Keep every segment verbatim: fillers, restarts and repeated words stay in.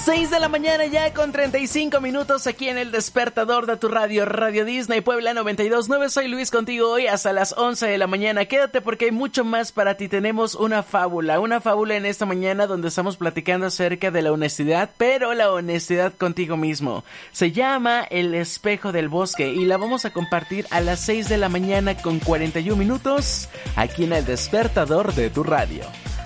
seis de la mañana ya con treinta y cinco minutos aquí en el despertador de tu radio, Radio Disney Puebla noventa y dos punto nueve. Soy Luis contigo hoy hasta las once de la mañana. Quédate porque hay mucho más para ti. Tenemos una fábula, una fábula en esta mañana donde estamos platicando acerca de la honestidad, pero la honestidad contigo mismo. Se llama El espejo del bosque y la vamos a compartir a las seis de la mañana con cuarenta y un minutos aquí en el despertador de tu radio.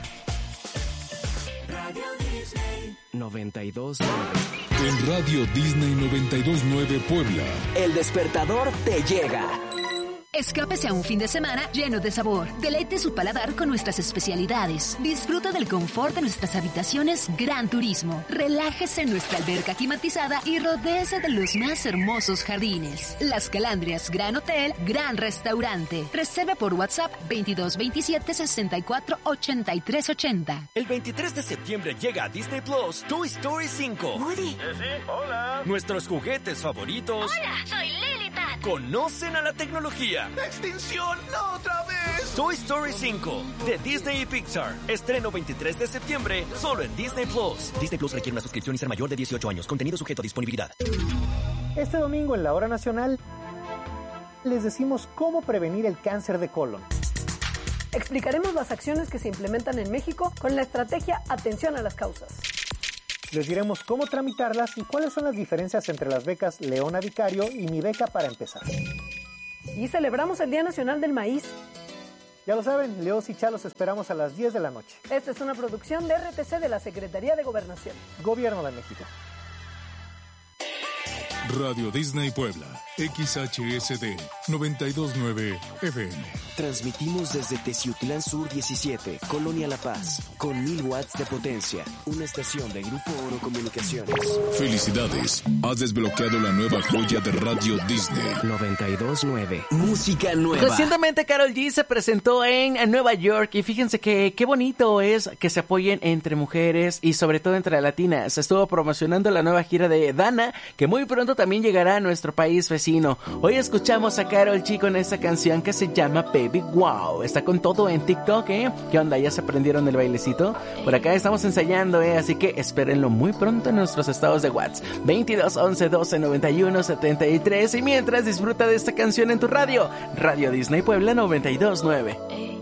noventa y dos En Radio Disney noventa y dos punto nueve Puebla. El despertador te llega. Escápese a un fin de semana lleno de sabor. Deleite su paladar con nuestras especialidades. Disfruta del confort de nuestras habitaciones Gran Turismo. Relájese en nuestra alberca climatizada y rodéese de los más hermosos jardines. Las Calandrias Gran Hotel, Gran Restaurante. Reserve por WhatsApp veintidós veintisiete sesenta y cuatro ochenta y tres ochenta. El veintitrés de septiembre llega a Disney Plus Toy Story cinco. Woody. ¿Sí, sí? Hola. Nuestros juguetes favoritos. Hola, soy Lily Pat. Conocen a la tecnología. ¡Extinción! ¡No otra vez! Toy Story cinco de Disney y Pixar. Estreno veintitrés de septiembre solo en Disney Plus. Disney Plus requiere una suscripción y ser mayor de dieciocho años. Contenido sujeto a disponibilidad. Este domingo en la Hora Nacional les decimos cómo prevenir el cáncer de colon. Explicaremos las acciones que se implementan en México con la estrategia Atención a las Causas. Les diremos cómo tramitarlas y cuáles son las diferencias entre las becas Leona Vicario y Mi Beca para Empezar. Y celebramos el Día Nacional del Maíz. Ya lo saben, Leos y Chalos esperamos a las diez de la noche. Esta es una producción de R T C de la Secretaría de Gobernación. Gobierno de México. Radio Disney Puebla, X H S D noventa y dos punto nueve F M. Transmitimos desde Teciutlán Sur diecisiete, Colonia La Paz, con mil watts de potencia. Una estación de Grupo Oro Comunicaciones. Felicidades, has desbloqueado la nueva joya de Radio Disney. noventa y dos punto nueve. Música nueva. Recientemente Karol G se presentó en Nueva York y fíjense que qué bonito es que se apoyen entre mujeres y sobre todo entre latinas. Estuvo promocionando la nueva gira de Dana, que muy pronto también llegará a nuestro país vecino. Hoy escuchamos a Karol G con esta canción que se llama Baby Wow. Está con todo en TikTok, ¿eh? ¿Qué onda? ¿Ya se aprendieron el bailecito? Por acá estamos ensayando, ¿eh? Así que espérenlo muy pronto en nuestros estados de WhatsApp. veintidós once doce noventa y uno setenta y tres. Y mientras disfruta de esta canción en tu radio, Radio Disney Puebla noventa y dos punto nueve.